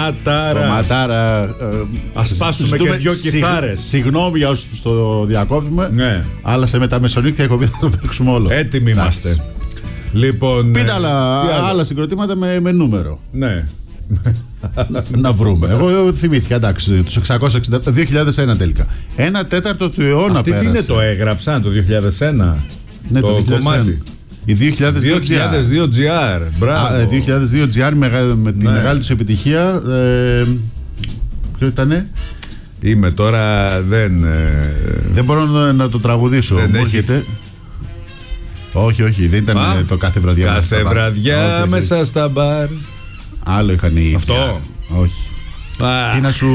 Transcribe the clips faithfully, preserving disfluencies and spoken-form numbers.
Ματάρα. Το Ματάρα. Ε, Ας σπάσουμε και δυο κιθάρες. Συγγνώμη για όσους το διακόπτουμε. Ναι. Αλλά σε μεταμεσονύκτια εκπομπή θα το παίξουμε όλο. Έτοιμοι είμαστε. Λοιπόν, πείτε άλλα, άλλα συγκροτήματα με, με νούμερο. Ναι. να, να βρούμε. Εγώ θυμήθηκα, εντάξει, τους εξακόσια εξήντα, δύο χιλιάδες ένα τελικά. Ένα τέταρτο του αιώνα. Αυτή πέρασε. τι είναι, το έγραψαν το δύο χιλιάδες ένα. Ναι, το, το δύο χιλιάδες ένα. Κομμάτι. Η δύο χιλιάδες δύο τζι αρ. Μπράβο. δύο χιλιάδες δύο τζι αρ με, με τη ναι. μεγάλη τους επιτυχία. Ε, ποιο ήτανε? Είμαι τώρα, δεν... Ε, δεν μπορώ να, να το τραγουδήσω. Δεν έχει... Όχι, όχι, δεν ήταν Α, το κάθε βραδιά. Κάθε μέσα βραδιά όχι, μέσα όχι. στα μπαρ. Άλλο είχαν οι Αυτό. Όχι. Α. Τι να σου...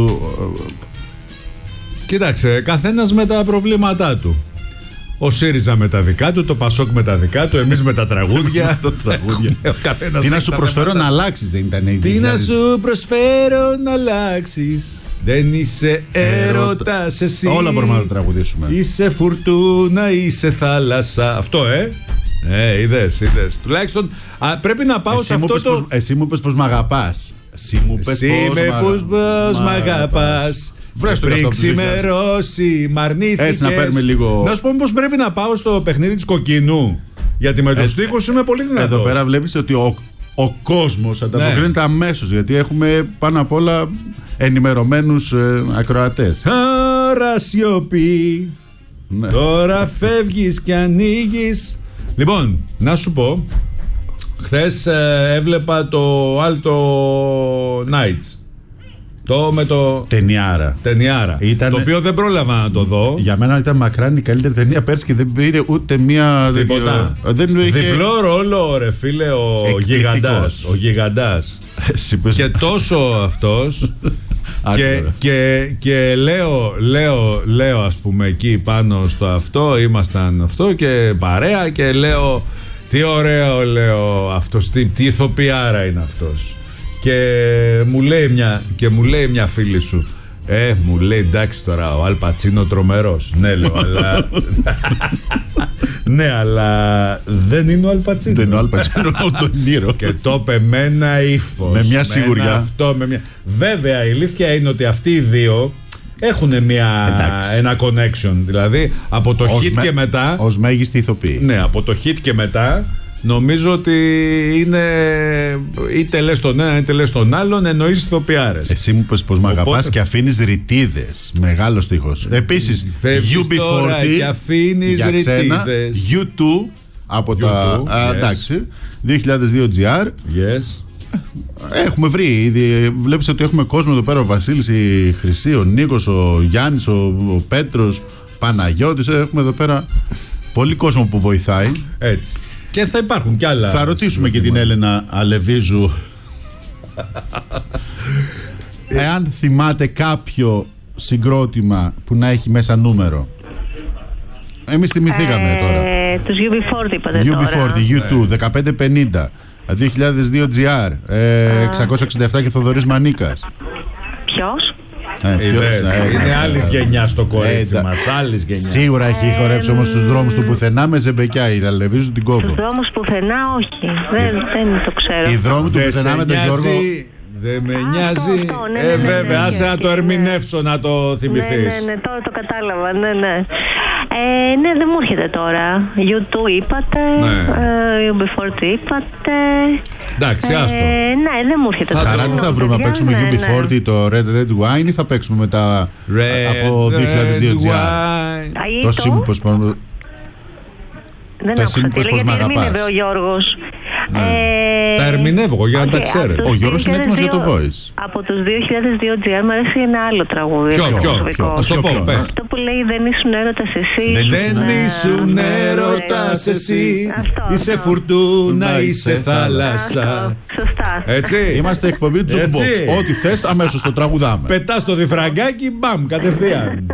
Κοίταξε, καθένας με τα προβλήματά του. Ο ΣΥΡΙΖΑ με τα δικά του, το ΠΑΣΟΚ με τα δικά του, εμείς με τα τραγούδια. Τι να σου προσφέρω να αλλάξεις, δεν ήταν. Τι να σου προσφέρω να αλλάξεις. Δεν είσαι έρωτας εσύ. Όλα μπορούμε να το τραγουδήσουμε. Είσαι φουρτούνα, είσαι θάλασσα. Αυτό, ε. Ε, είδες, είδες. Τουλάχιστον α, πρέπει να πάω εσύ σε αυτό το... το... Εσύ μου πες πως μ' αγαπάς. Εσύ μου πες πως μ' αγαπάς. Πριν ξημερώσει, μ' αρνήθηκες. Έτσι να παίρνουμε λίγο... Να σου πω πως πρέπει να πάω στο παιχνίδι της Κοκκινού. Γιατί με τους στίχους είμαι πολύ δυνατός. Εδώ πέρα βλέπεις ότι ο, ο κόσμος ανταποκρίνεται ναι. αμέσως. Γιατί έχουμε πάνω απ' όλα ενημερωμένους ε, ακροατές. Άρα σιωπή, ναι. Τώρα φεύγεις και ανοίγεις. Λοιπόν, να σου πω, χθες ε, έβλεπα το Alto Nights. Το με το... Ταινιάρα. Ταινιάρα. Ήτανε... Το οποίο δεν πρόλαβα να το δω. Για μένα ήταν μακράν η καλύτερη ταινία πέρσι και δεν πήρε ούτε μία... Τίποτα. Δεν είχε... Διπλό ρόλο, ρε φίλε, ο Γιγαντάς. Ο Γιγαντάς. Και τόσο αυτός... και, και, και λέω, λέω, λέω ας πούμε εκεί πάνω στο αυτό, ήμασταν αυτό και παρέα και λέω τι ωραίο, λέω αυτός, τι, τι ηθοποιάρα είναι αυτός. Και μου λέει μια, και μου λέει μια φίλη σου, ε, μου λέει εντάξει τώρα ο Αλ Πατσίνο τρομερός. Ναι, λέω, αλλά... ναι, αλλά δεν είναι ο Αλ Πατσίνο. Δεν είναι ο Αλ Πατσίνο, ο Ντονίρο. Και το είπε με ένα ύφος. Με μια σιγουριά. Αυτό, με μια... Βέβαια, η αλήθεια είναι ότι αυτοί οι δύο έχουν μια, ένα connection. Δηλαδή, από το ως hit με, και μετά... ως μέγιστη ηθοποίη. Ναι, από το hit και μετά... Νομίζω ότι είναι είτε λες τον ένα είτε λες τον άλλον, εννοείς ηθοποιάρες. Εσύ μου πες πως μ' αγαπάς και αφήνεις ρητίδες. Μεγάλος στίχος. Επίσης φεύγεις τώρα και αφήνεις ρητίδες. γιου τού από τα yes. εντάξει δύο χιλιάδες δύο τζι αρ. Yes. Έχουμε βρει ήδη. Βλέπεις ότι έχουμε κόσμο εδώ πέρα. Ο Βασίλης, η Χρυσή, ο Νίκος, ο Γιάννης, ο, ο Πέτρος, Παναγιώτης. Έχουμε εδώ πέρα πολύ κόσμο που βοηθάει. Έτσι. Και θα υπάρχουν κι άλλα. Θα ρωτήσουμε και την Έλενα Αλεβίζου εάν θυμάται κάποιο συγκρότημα που να έχει μέσα νούμερο. Εμείς θυμηθήκαμε ε, τώρα. Τους γιου μπι φορτί είπατε τώρα. γιου μπι φορτί, γιου τού, δεκαπέντε πενήντα, δύο χιλιάδες δύο τζι αρ, ε, εξακόσια εξήντα επτά και Θοδωρής Μανίκας. Ποιος? Ε, Είδες, ε, είναι ε, άλλη γενιά στο κορίτσι ε, μας. Άλλης γενιά. Σίγουρα έχει ε, χορέψει όμως στους δρόμους του πουθενά με ζεμπεκιά. Η Αλεβίζου την κόβω. Στους δρόμους πουθενά, όχι. Δεν, δεν το ξέρω. Οι δρόμοι του πουθενά με τον Γιώργο. Δεν με νοιάζει. Αυτό, αυτό, ναι, ε, ναι, ναι, βέβαια, ναι, άσε ναι, να το ερμηνεύσω, να το θυμηθείς. Ναι, ναι, ναι, τώρα το κατάλαβα. Ναι, ναι. Ε, ναι, δεν μου έρχεται τώρα. γιου τού είπατε, γιου μπι φορτί είπατε. Εντάξει, άστο. Ε, ναι, δεν μου έρχεται τώρα. Χαρά, τι θα βρούμε, να παίξουμε ναι, γιου μπι φορτί, ναι. το Red Red Wine ή θα παίξουμε μετά Red, από δύο χιλιάδες δύο τζι αρ. Το σύμπος πάνω. Δεν άκουσα τι λέει, γιατί ερμήνευε ο Γιώργος. Ναι. Ε, τα ερμηνεύω εγώ για να okay, τα ξέρετε. Ο Γιώργος είναι έτοιμος για το voice. Από τους δύο χιλιάδες δύο τζι αρ μου αρέσει ένα άλλο τραγούδι. Ποιο, ποιο, ποιο. Ας το πω, πες. Αυτό που λέει δεν ήσουν έρωτας εσύ. Δεν ήσουν έρωτας εσύ. Είσαι φουρτούνα, είσαι θάλασσα. Σωστά. Έτσι. Είμαστε εκπομπή jukebox. Ό,τι θες αμέσως το τραγουδάμε. Πετάς το διφραγκάκι, μπαμ, κατευθείαν.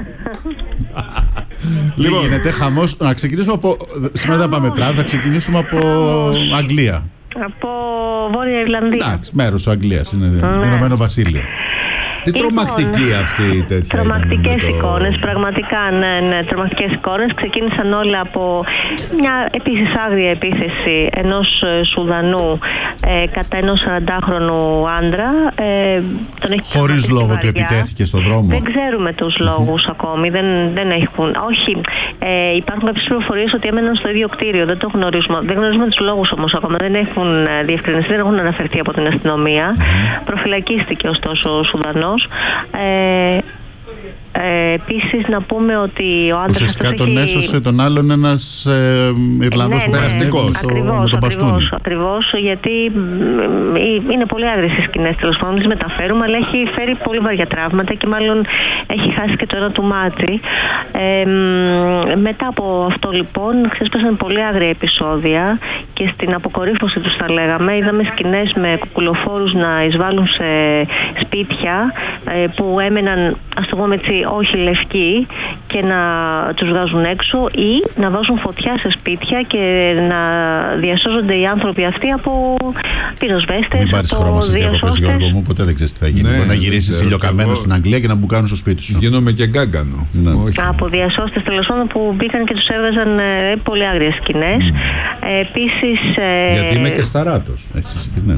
Τι λοιπόν, γίνεται, χαμός. Να ξεκινήσουμε από. Σήμερα δεν πάμε τραβ, θα ξεκινήσουμε από Αγγλία. Από Βόρεια Ιρλανδία. Εντάξει, μέρος της Αγγλίας. Είναι ναι. Ηνωμένο Βασίλειο. Τι λοιπόν, τρομακτική αυτή η τέτοια. Τρομακτικές το... εικόνες, πραγματικά, ναι, ναι, τρομακτικές εικόνες. Ξεκίνησαν όλα από μια επίσης άγρια επίθεση ενός Σουδανού ε, κατά ενός σαραντάχρονου άντρα. Ε, τον έχει Χωρίς λόγο του επιτέθηκε στο δρόμο. Δεν ξέρουμε τους λόγους ακόμη. Δεν, δεν έχουν. Όχι. Ε, υπάρχουν κάποιες πληροφορίες ότι έμεναν στο ίδιο κτίριο. Δεν το γνωρίζουμε. Δεν γνωρίζουμε τους λόγους όμως ακόμα. Δεν έχουν διευκρινιστεί, δεν έχουν αναφερθεί από την αστυνομία. Mm-hmm. Προφυλακίστηκε ωστόσο ο Σουδανός. Ε, Ε, επίσης να πούμε ότι ο άντρας ουσιαστικά τον έχει... έσωσε τον άλλον ένας ε, Ιρλανδός ναι, περαστικός ναι, ακριβώς, με τον ακριβώς, ακριβώς, γιατί είναι πολύ άγριες οι σκηνές, τέλος πάντων τις μεταφέρουμε, αλλά έχει φέρει πολύ βαριά τραύματα και μάλλον έχει χάσει και το ένα του μάτι. Ε, μετά από αυτό λοιπόν ξέσπασαν πολύ άγρια επεισόδια και στην αποκορύφωση τους θα λέγαμε είδαμε σκηνές με κουκουλοφόρους να εισβάλλουν σε σπίτια ε, που έμεναν, ας το πούμε έτσι, όχι λευκοί και να τους βγάζουν έξω ή να βάζουν φωτιά σε σπίτια και να διασώζονται οι άνθρωποι αυτοί από πυροσβέστες. Μην πάρεις χρώμα στις διακοπές, Γιώργο μου, ποτέ δεν ξέρεις τι θα γίνει. Ναι, να γυρίσεις ηλιοκαμένο στην Αγγλία και να μπουκάνουν στο σπίτι σου. Γίνομαι και γκάγκανο. Ναι. Από διασώστες τέλος πάντων που μπήκαν και τους έβγαζαν ε, πολύ άγριες σκηνές. Mm. Ε, επίσης. Ε, Γιατί είμαι και σταράτος. Έτσι, ναι,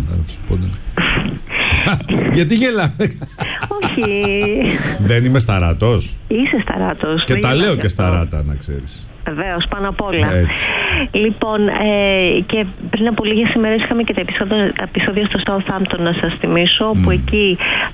γιατί γελάμε? Όχι. Δεν είμαι σταράτος. Είσαι σταράτος. Και τα λέω και σταράτα, να ξέρεις. Βεβαίως, πάνω απ' όλα. Έτσι. Λοιπόν, ε, και πριν από λίγες ημέρες είχαμε και τα επεισόδια στο Southampton, να σας θυμίσω, mm. που εκεί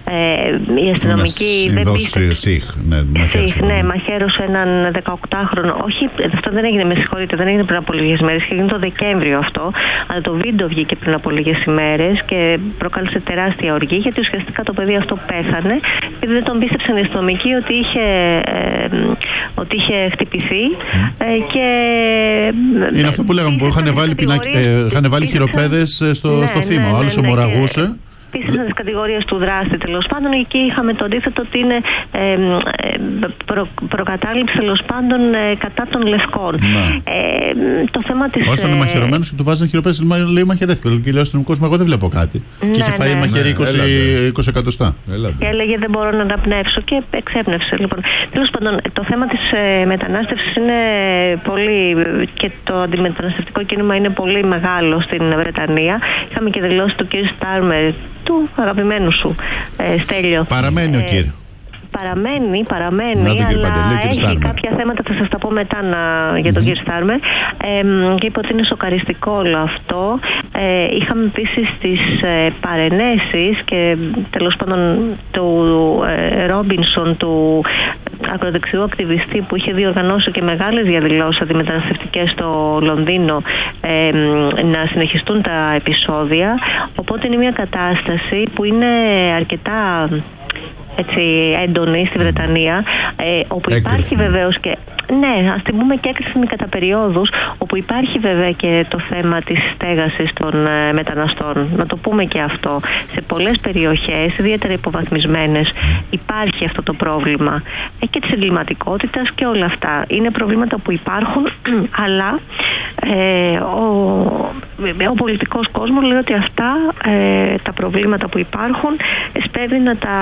ε, οι αστυνομικοί δεν πίστευαν. Σιχ, ναι, μαχαίρωσε. Ναι, μαχαίρωσε έναν δεκαοκτάχρονο. Όχι, αυτό δεν έγινε, με συγχωρείτε, δεν έγινε πριν από λίγες ημέρες, και έγινε το Δεκέμβριο αυτό. Αλλά το βίντεο βγήκε πριν από λίγες ημέρες και προκάλεσε τεράστια οργή, γιατί ουσιαστικά το παιδί αυτό πέθανε, επειδή δεν τον πίστεψαν οι αστυνομικοί ότι είχε, ε, ότι είχε χτυπηθεί. Mm. Και είναι αυτό που λέγαμε, που είχαν βάλει, ε, βάλει χειροπέδες στο, ναι, στο θύμα. Ναι, ο άλλος ναι, ομοραγούσε. Πίστεψαν τις κατηγορίες του δράστη, τέλος πάντων. Εκεί είχαμε το αντίθετο ότι είναι ε, ε, προ, προκατάληψη, τέλος πάντων, ε, κατά των λευκών. Ε, το θέμα της. Όσο είναι μαχαιρωμένος και του βάζαν χειροπέδες, λέει μαχαιρέθηκε. Και λέει ο αστυνομικός, μα εγώ δεν βλέπω κάτι. Ναι, και είχε φάει ναι, μαχαίρι είκοσι, ναι, είκοσι εκατοστά. Και έλεγε δεν μπορώ να αναπνεύσω και εξέπνευσε. Λοιπόν, τέλος πάντων, το θέμα της ε, μετανάστευσης είναι πολύ. Και το αντιμεταναστευτικό κίνημα είναι πολύ μεγάλο στην Βρετανία. Είχαμε και δηλώσει του κ. Στάρμερ, του αγαπημένου σου, ε, Στέλιο. Παραμένει ο κύρι. Ε, παραμένει, παραμένει, να, αλλά Παντελή, έχει Στάρμερ. Κάποια θέματα, θα σας τα πω μετά να, για τον mm-hmm. κύριο Στάρμερ. Ε, και είπε ότι είναι σοκαριστικό όλο αυτό. Ε, είχαμε επίσης τις ε, παρενέσεις και τέλος πάντων του ε, Ρόμπινσον, του ακροδεξιού ακτιβιστή που είχε διοργανώσει και μεγάλες διαδηλώσεις αντιμεταναστευτικές στο Λονδίνο, ε, να συνεχιστούν τα επεισόδια. Οπότε είναι μια κατάσταση που είναι αρκετά έτσι έντονη στη Βρετανία, ε, όπου έκρηθμη. Υπάρχει βεβαίως και ναι, ας την πούμε και έκρηθμη κατά περιόδους, όπου υπάρχει βέβαια και το θέμα της στέγασης των ε, μεταναστών. Να το πούμε και αυτό. Σε πολλές περιοχές, ιδιαίτερα υποβαθμισμένες, υπάρχει αυτό το πρόβλημα. Ε, και της εγκληματικότητας και όλα αυτά. Είναι προβλήματα που υπάρχουν, αλλά ε, ο, ο πολιτικός κόσμος λέει ότι αυτά ε, τα προβλήματα που υπάρχουν πρέπει να τα,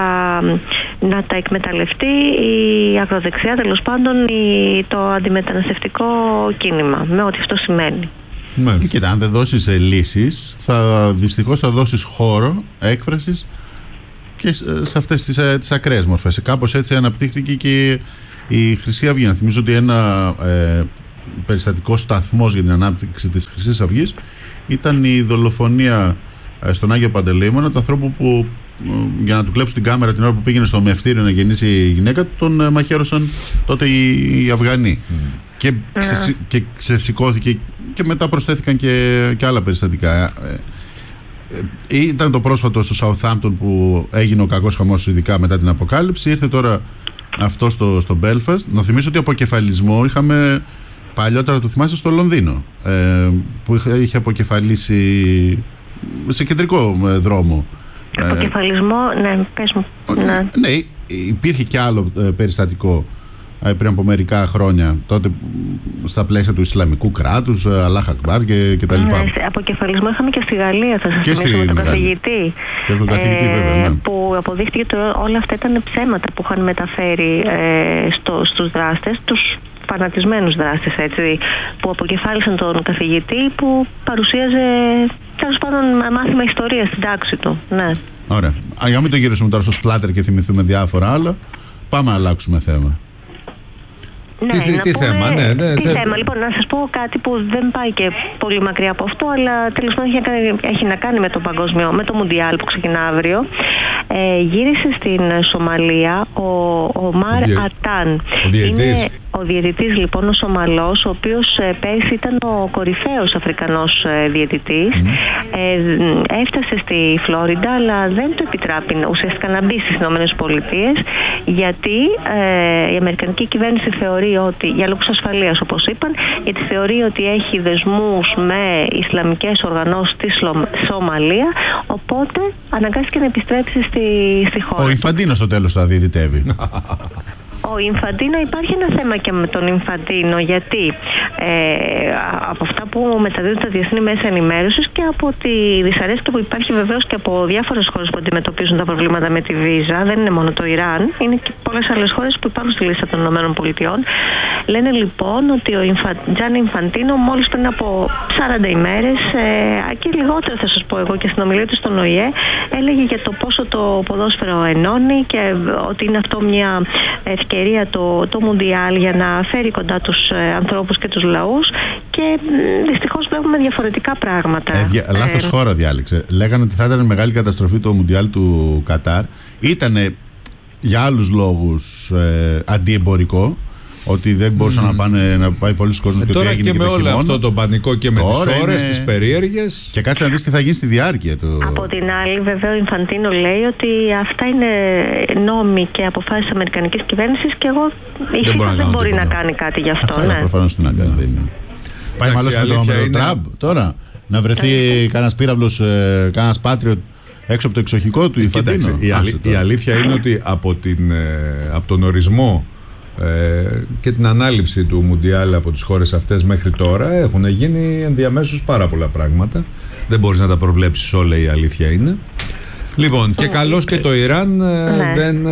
να τα εκμεταλλευτεί η ακροδεξιά, τέλος πάντων η, το αντιμεταναστευτικό κίνημα, με ό,τι αυτό σημαίνει. Και κοίτα, αν δεν δώσεις λύσεις, θα, δυστυχώς θα δώσεις χώρο έκφρασης και σε αυτές τις, τις ακραίες μορφές. Κάπως έτσι αναπτύχθηκε και η Χρυσή Αυγή. Να θυμίζω ότι ένα ε, περιστατικό σταθμός για την ανάπτυξη της Χρυσής Αυγής ήταν η δολοφονία ε, στον Άγιο Παντελεήμονα του ανθρώπου που για να του κλέψουν την κάμερα την ώρα που πήγαινε στο μευτήριο να γεννήσει η γυναίκα του, τον μαχαίρωσαν τότε οι, οι Αυγανοί. Mm. Και, mm. ξεσυ, και ξεσηκώθηκε και μετά προσθέθηκαν και, και άλλα περιστατικά. Ε, ε, ήταν το πρόσφατο στο Southampton που έγινε ο κακός χαμός, ειδικά μετά την αποκάλυψη. Ήρθε τώρα αυτό στο, στο Belfast. Να θυμίσω ότι αποκεφαλισμό είχαμε παλιότερα, το θυμάσαι, στο Λονδίνο, ε, που είχε, είχε αποκεφαλίσει σε κεντρικό ε, δρόμο. Αποκεφαλισμό, ναι, πες μου. Ναι, ναι, υπήρχε και άλλο ε, περιστατικό πριν από μερικά χρόνια, τότε στα πλαίσια του Ισλαμικού κράτους, Αλάχ Ακμπάρ και, και τα λοιπά. Ναι, αποκεφαλισμό είχαμε και στη Γαλλία, θα σας και θυμίσω, με τον καθηγητή. Και στον καθηγητή, ε, βέβαια, ναι. Που αποδείχτηκε ότι όλα αυτά ήταν ψέματα που είχαν μεταφέρει ε, στο, στους δράστες, τους φανατισμένους δράστες, έτσι, που αποκεφάλισαν τον καθηγητή που παρουσίαζε, τέλος πάντων, μάθημα ιστορίας στην τάξη του. Ναι. Ωραία. Για να μην το γυρίσουμε τώρα στο σπλάτερ και θυμηθούμε διάφορα άλλα, πάμε να αλλάξουμε θέμα. Ναι, τι τι πούμε, θέμα, ναι, ναι. Τι θε... θέμα, λοιπόν, να σας πω κάτι που δεν πάει και πολύ μακριά από αυτό, αλλά τέλος πάντων έχει, έχει να κάνει με το παγκόσμιο, με το Μουντιάλ που ξεκινά αύριο. Ε, γύρισε στην Σομαλία ο, ο Μαρ Διε... Ατάν. Ο διαιτητής. Είναι ο διαιτητής, λοιπόν, ο Σομαλός, ο οποίος ε, πέρσι ήταν ο κορυφαίος Αφρικανός ε, διαιτητής. Mm. Ε, έφτασε στη Φλόριντα, αλλά δεν του επιτράπει ουσιαστικά να μπει στις ΗΠΑ, γιατί ε, η Αμερικανική κυβέρνηση θεωρεί ότι, για λόγους ασφαλείας όπως είπαν, γιατί θεωρεί ότι έχει δεσμούς με ισλαμικές οργανώσεις στη Σομαλία, οπότε αναγκάστηκε να επιστρέψει στη, στη χώρα. Ο Ινφαντίνο στο τέλος θα διαιτητεύει. Ο Ινφαντίνο, υπάρχει ένα θέμα και με τον Ινφαντίνο, γιατί ε, από αυτά που μεταδίδουν τα διεθνή μέσα ενημέρωσης και από τη δυσαρέσκεια που υπάρχει βεβαίως και από διάφορες χώρες που αντιμετωπίζουν τα προβλήματα με τη βίζα, δεν είναι μόνο το Ιράν, είναι και πολλές άλλες χώρες που υπάρχουν στη λίστα των ΗΠΑ. Λένε λοιπόν ότι ο Ινφα... Τζάνι Ινφαντίνο μόλις πριν από σαράντα ημέρες ε, και λιγότερο θα σας πω εγώ, και στην ομιλία του στον Ο Η Ε έλεγε για το πόσο το ποδόσφαιρο ενώνει και ότι είναι αυτό μια ευκαιρία το, το Μουντιάλ για να φέρει κοντά τους ε, ανθρώπους και τους λαούς, και ε, δυστυχώς βλέπουμε διαφορετικά πράγματα. Ε, δια, λάθος ε, χώρα διάλεξε. Λέγανε ότι θα ήταν μεγάλη καταστροφή το Μουντιάλ του Κατάρ. Ήτανε για άλλους λόγους ε, αντιεμπορικό, ότι δεν μπορούσαν mm. να, πάνε, να πάει πολλοί κόσμος ε, και ότι έγινε και, και με όλο αυτό το πανικό και με τώρα τις ώρες, είναι... τις περίεργες. Και κάτσε να δεις τι θα γίνει στη διάρκεια του. Από την άλλη, βέβαια, ο Ινφαντίνο λέει ότι αυτά είναι νόμοι και αποφάσεις της Αμερικανικής κυβέρνησης και εγώ η FIFA δεν μπορεί να κάνει κάτι γι' αυτό. Ναι. Προφανώς τι να κάνει. Δεν είναι. Πάει μάλλον με τον Τραμπ τώρα να βρεθεί κανένας πύραυλος, κανένας Patriot έξω από το εξοχικό του. Κοίταξε, η, αλή, η αλήθεια είναι ότι από, την, από τον ορισμό Ε, και την ανάληψη του Μουντιάλ από τις χώρες αυτές μέχρι τώρα έχουν γίνει ενδιαμέσως πάρα πολλά πράγματα. Δεν μπορείς να τα προβλέψεις όλα, η αλήθεια είναι. Λοιπόν, και καλώς και το Ιράν ε, ναι. δεν,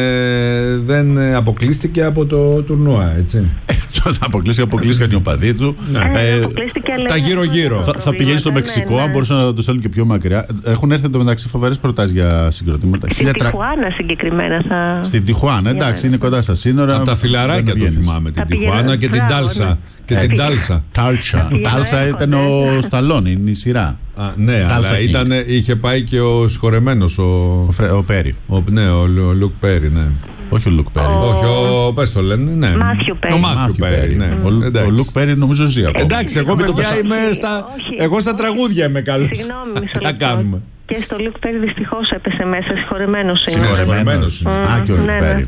ε, δεν αποκλείστηκε από το τουρνουά, έτσι. Αποκλείστηκε, αποκλείστηκαν οι οπαδοί του. Ναι. Ε, ε, τα γύρω-γύρω. Θα, θα πηγαίνει στο Μεξικό, ναι, ναι. αν μπορούσαν να το στέλνουν και πιο μακριά. Έχουν έρθει εντωμεταξύ φοβερές προτάσεις για συγκροτήματα. Στην Τιχουάνα συγκεκριμένα θα. Στην Τιχουάνα, εντάξει, είναι κοντά στα σύνορα. Από τα φιλαράκια το θυμάμαι. Την Τιχουάνα και την Τάλσα. Και την Τάλσα. Τάλσα ήταν ο Σταλόνι, είναι η σειρά. Α, ναι, αλλά ήταν, είχε πάει και ο συγχωρεμένος ο, ο, Φρε, ο Πέρι. Ο, ναι, ο, ο Λουκ Πέρι, ναι. Όχι ο Λουκ Πέρι. Ο... Όχι, ο, πες το λένε, ναι. Μάθιου Πέρι. Ο Μάθιου Πέρι, ναι. Mm. Ο, ο Λουκ Πέρι νομίζω ζει ακόμα. Εντάξει, εγώ παιδιά είμαι στα, εγώ στα τραγούδια είμαι καλός. Συγγνώμη, μισό λεπτό. κάνουμε. Και στο Λουκ Πέρι δυστυχώς έπεσε μέσα, συγχωρεμένος είναι. Συγχωρεμένος είναι. Α, και ο Λουκ Πέρι.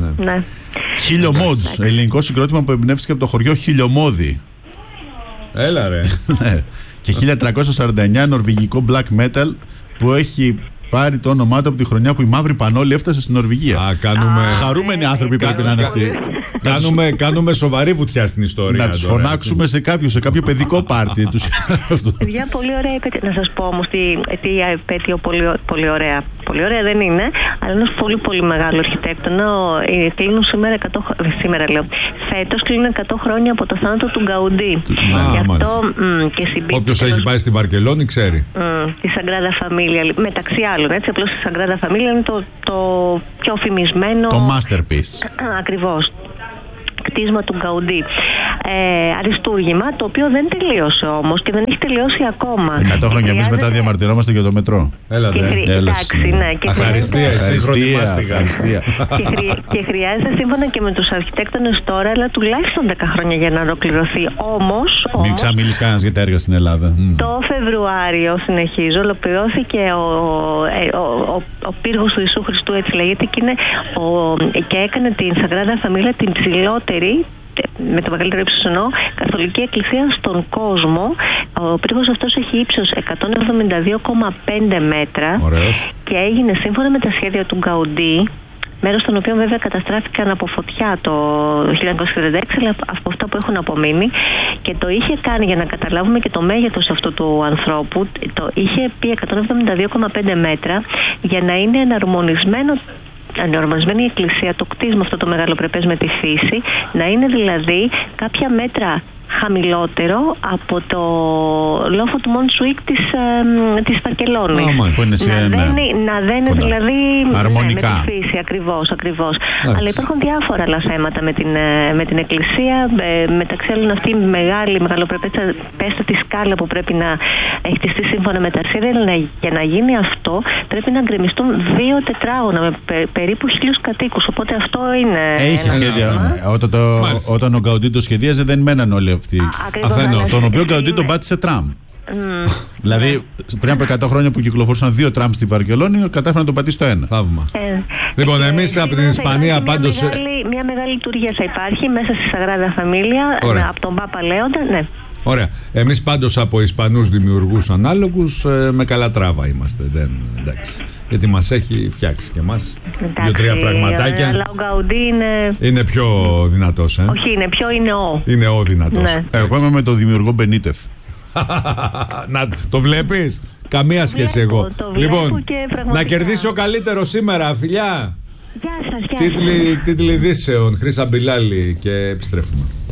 Χιλιομόδς, ελληνικό συγκρότημα που εμπνεύστηκε από το χωριό Χιλιομόδι. Έλα ρε. Και χίλια τριακόσια σαράντα εννιά νορβηγικό black metal που έχει πάρει το όνομά του από τη χρονιά που η Μαύρη Πανόλη έφτασε στην Νορβηγία. Α, κάνουμε... Χαρούμενοι άνθρωποι πρέπει να είναι αυτοί. Κάνουμε, κάνουμε σοβαρή βουτιά στην ιστορία. Να τους φωνάξουμε έτσι. σε κάποιο, σε κάποιο παιδικό πάρτι. Παιδιά, πολύ ωραία επέτειο. Να σας πω όμως τι, τι επέτειο πολύ, πολύ ωραία. Πολύ ωραία δεν είναι, αλλά ένας πολύ πολύ μεγάλο αρχιτέκτονα. Κλείνουν σήμερα εκατό χρόνια. Σήμερα λέω. Φέτος κλείνουν εκατό χρόνια από το θάνατο του Γκαουντί. Όποιος έχει πάει στη Βαρκελόνη ξέρει. Τη Σαγκράδα Φαμίλια. Μεταξύ άλλων, έτσι. Απλώς η Σαγκράδα Φαμίλια είναι το, το πιο φημισμένο. Το masterpiece. Ακριβώς. Κτίσμα του Γκαουντί. Ε, αριστούργημα, το οποίο δεν τελείωσε όμως και δεν έχει τελειώσει ακόμα. εκατό χρόνια εμείς μετά διαμαρτυρόμαστε για το μετρό. Έλατε. Εντάξει, ναι. Αχαριστία, σύγχρονη μάστιγα. Και χρειάζεται σύμφωνα και με τους αρχιτέκτονες τώρα, αλλά τουλάχιστον δέκα χρόνια για να ολοκληρωθεί. Όμως. Μην ξαμίλεις κανένας για τα έργα στην Ελλάδα. Το Φεβρουάριο, συνεχίζω, ολοκληρώθηκε ο, ο, ο, ο πύργος του Ιησού Χριστού, έτσι λέγεται, και, είναι ο, και έκανε την Σαγκράδα Φαμίλια την ψηλότερη, με το μεγαλύτερο ύψος εννοώ, καθολική εκκλησία στον κόσμο. Ο πύργος αυτός έχει ύψος εκατόν εβδομήντα δύο κόμμα πέντε μέτρα. Ωραίος. Και έγινε σύμφωνα με τα σχέδια του Γκαουντί μέρος των οποίων βέβαια καταστράφηκαν από φωτιά το χίλια εννιακόσια ογδόντα έξι, αλλά από αυτά που έχουν απομείνει. Και το είχε κάνει, για να καταλάβουμε και το μέγεθος αυτού του ανθρώπου, το είχε πει εκατόν εβδομήντα δύο κόμμα πέντε μέτρα για να είναι εναρμονισμένο. Ανορμασμένη η εκκλησία, το κτίσμα αυτό το μεγαλοπρεπές με τη φύση, να είναι δηλαδή κάποια μέτρα χαμηλότερο από το λόφο του Μοντσουίκ της, ε, της Βαρκελόνης. Oh, να, ναι. δένει, να δένει δηλαδή αρμονικά. Ναι, με τη φύση, ακριβώς, ακριβώς. Αλλά υπάρχουν διάφορα άλλα θέματα με την, με την εκκλησία, ε, μεταξύ άλλων αυτή η μεγάλη, μεγαλοπρεπέστατη σκάλα που πρέπει να έχει χτιστεί σύμφωνα με τα αρχαία. Για να γίνει αυτό πρέπει να γκρεμιστούν δύο τετράγωνα με πε, περίπου χίλιους κατοίκους, οπότε αυτό είναι... Έχει σχέδια. Όταν, το, όταν ο Γκαουντί το σχεδίαζε δεν μέναν όλοι αυτοί. Αφενός, τον οποίο Γκαουντί τον πάτησε τραμ. Mm. Δηλαδή πριν από εκατό χρόνια που κυκλοφορούσαν δύο τραμ στη Βαρκελόνη, κατάφερε να τον πατήσει το ένα. Θαύμα. Ε, λοιπόν, ε, εμείς ε, από την Ισπανία πάντως. Μια μεγάλη, μια μεγάλη λειτουργία θα υπάρχει μέσα στη Σαγράδα Φαμίλια, από τον Πάπα Λέοντα. Ναι. Ωραία. Εμείς πάντως από Ισπανούς δημιουργούς ανάλογους ε, με καλά τράβα είμαστε. Δεν, εντάξει. Γιατί μας έχει φτιάξει και εμάς δύο-τρία πραγματάκια. Αλλά ο Γκαουντί είναι... είναι πιο δυνατός, ε. Όχι, είναι πιο είναι ο. Είναι ο δυνατός. Ναι. Εγώ είμαι με τον δημιουργό Μπενίτεθ. Να, το βλέπεις? Καμία σχέση βλέπω, εγώ. Το λοιπόν, και να κερδίσει ο καλύτερος σήμερα, φιλιά. Γεια σας, γεια σας. Τίτλοι, τίτλοι ειδήσεων, Χρύσα Μπιλάλη, και επιστρέφουμε.